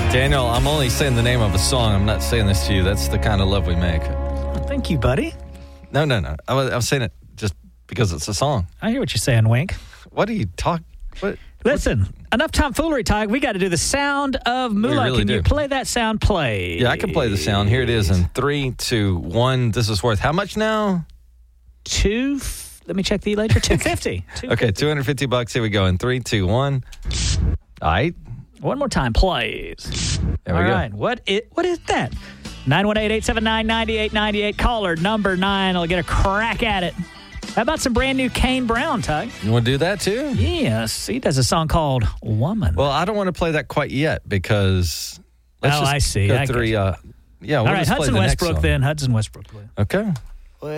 Daniel, I'm only saying the name of a song. I'm not saying this to you. That's the kind of love we make. Thank you, buddy. No. I was saying it just because it's a song. I hear what you're saying, Wink. What are you talking? What? Listen, enough tomfoolery, Ty. We got to do the sound of Moolah. Really Can do. you play that sound? Play. Yeah, I can play the sound. Here it is in 3, 2, 1. This is worth how much now? Let me check the ledger. $250. Okay, $250. Here we go in 3, 2, 1. All right. One more time, please. There we go. All right. What is that? 918-879-9898. Caller number 9 will get a crack at it. How about some brand new Kane Brown, Tug? You want to do that too? Yes. He does a song called Woman. Well, I don't want to play that quite yet because I see. Go through, All right, Hudson Westbrook then. Hudson Westbrook. Okay.